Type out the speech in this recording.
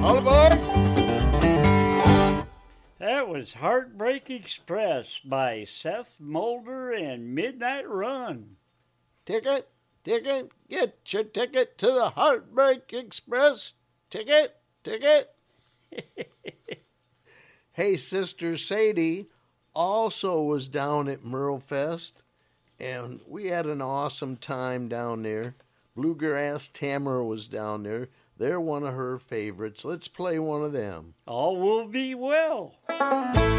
All aboard! That was Heartbreak Express by Seth Mulder and Midnight Run. Ticket, get your ticket to the Heartbreak Express. Ticket. Hey, Sister Sadie also was down at Merlefest, and we had an awesome time down there. Bluegrass Tamara was down there. They're one of her favorites. Let's play one of them. All will be well.